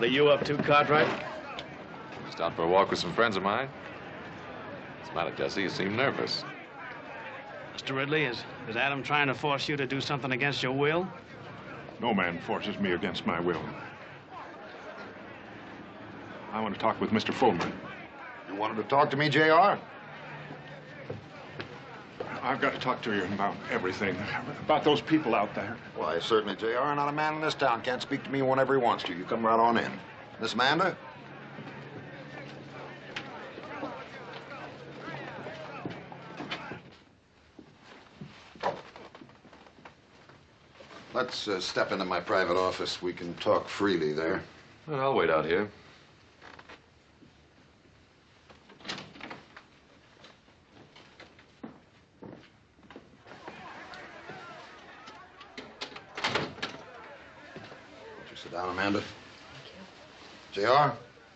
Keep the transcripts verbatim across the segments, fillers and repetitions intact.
What are you up to, Cartwright? Just out for a walk with some friends of mine. What's the matter, Jesse? You seem nervous. Mister Ridley, is, is Adam trying to force you to do something against your will? No man forces me against my will. I want to talk with Mister Fullman. You wanted to talk to me, J R? I've got to talk to you about everything. About those people out there. Why, certainly, J R. Not a man in this town can't speak to me whenever he wants to. You come right on in. Miss Amanda? Let's uh, step into my private office. We can talk freely there. Well, I'll wait out here. Won't you sit down, Amanda? Thank you. J R?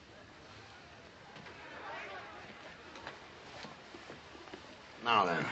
Now then.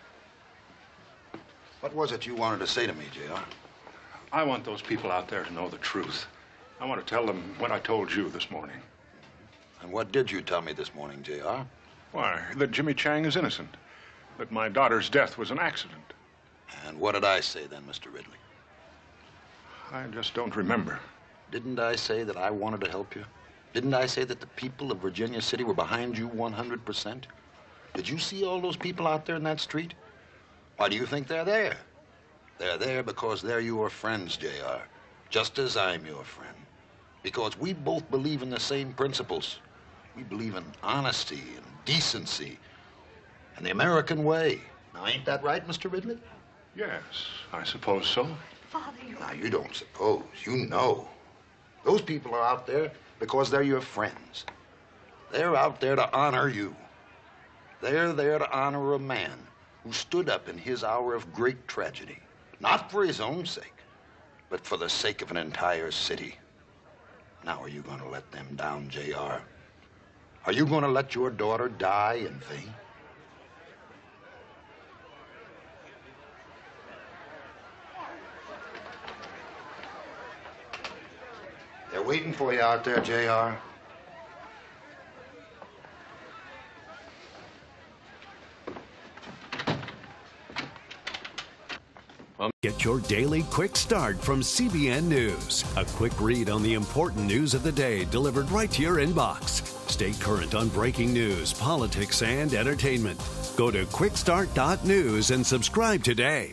What was it you wanted to say to me, J R? I want those people out there to know the truth. I want to tell them what I told you this morning. And what did you tell me this morning, J R? Why, that Jimmy Chang is innocent. That my daughter's death was an accident. And what did I say then, Mister Ridley? I just don't remember. Didn't I say that I wanted to help you? Didn't I say that the people of Virginia City were behind you one hundred percent? Did you see all those people out there in that street? Why do you think they're there? They're there because they're your friends, J R, just as I'm your friend. Because we both believe in the same principles. We believe in honesty and decency and the American way. Now, ain't that right, Mister Ridley? Yes, I suppose so. Father, you... Now, you don't suppose. You know. Those people are out there because they're your friends. They're out there to honor you. They're there to honor a man who stood up in his hour of great tragedy. Not for his own sake, but for the sake of an entire city. Now, are you going to let them down, J R? Are you going to let your daughter die in vain? They're waiting for you out there, J R. Get your daily quick start from C B N News. A quick read on the important news of the day delivered right to your inbox. Stay current on breaking news, politics, and entertainment. Go to quick start dot news and subscribe today.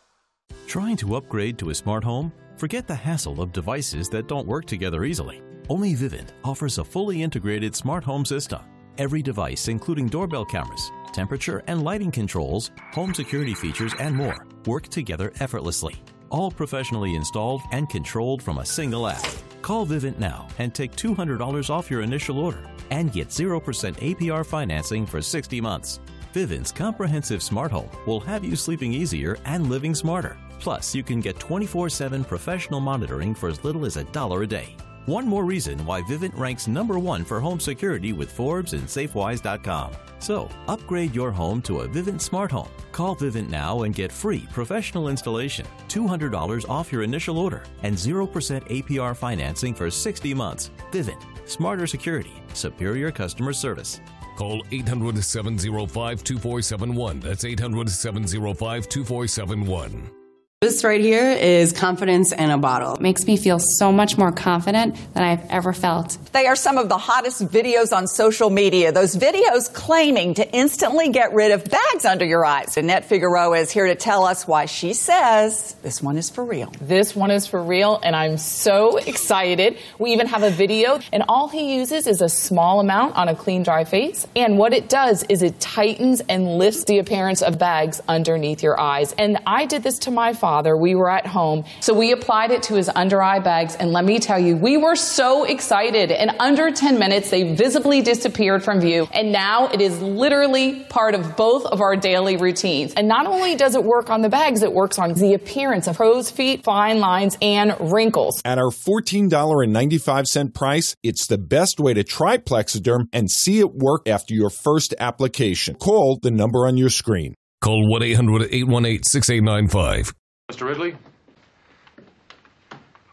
Trying to upgrade to a smart home? Forget the hassle of devices that don't work together easily. Only Vivint offers a fully integrated smart home system. Every device, including doorbell cameras, temperature and lighting controls, home security features, and more, work together effortlessly. All professionally installed and controlled from a single app. Call Vivint now and take two hundred dollars off your initial order and get zero percent A P R financing for sixty months. Vivint's comprehensive smart home will have you sleeping easier and living smarter. Plus, you can get twenty-four seven professional monitoring for as little as a dollar a day. One more reason why Vivint ranks number one for home security with Forbes and Safewise dot com. So, upgrade your home to a Vivint smart home. Call Vivint now and get free professional installation, two hundred dollars off your initial order, and zero percent A P R financing for sixty months. Vivint. Smarter security. Superior customer service. Call eight hundred, seven oh five, two four seven one. That's eight hundred, seven oh five, two four seven one. This right here is confidence in a bottle. It makes me feel so much more confident than I've ever felt. They are some of the hottest videos on social media. Those videos claiming to instantly get rid of bags under your eyes. Annette Figueroa is here to tell us why she says this one is for real. This one is for real, and I'm so excited. We even have a video, and all he uses is a small amount on a clean, dry face. And what it does is it tightens and lifts the appearance of bags underneath your eyes. And I did this to my father. We were at home, so we applied it to his under eye bags, and let me tell you, we were so excited. In under ten minutes, they visibly disappeared from view, and now it is literally part of both of our daily routines. And not only does it work on the bags, it works on the appearance of crow's feet, fine lines, and wrinkles. At our fourteen ninety-five price, it's the best way to try Plexiderm and see it work after your first application. Call the number on your screen. Call one eight hundred, eight one eight, six eight nine five. Mister Ridley?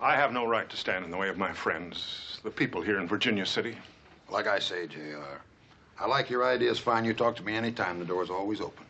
I have no right to stand in the way of my friends, the people here in Virginia City. Like I say, J R, I like your ideas fine. You talk to me anytime. The door's always open.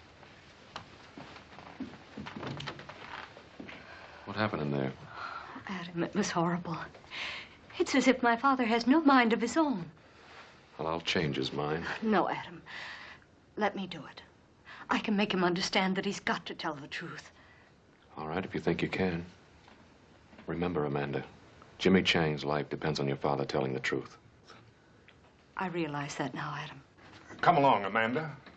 What happened in there? Adam, it was horrible. It's as if my father has no mind of his own. Well, I'll change his mind. No, Adam. Let me do it. I can make him understand that he's got to tell the truth. All right, if you think you can. Remember, Amanda, Jimmy Chang's life depends on your father telling the truth. I realize that now, Adam. Come along, Amanda.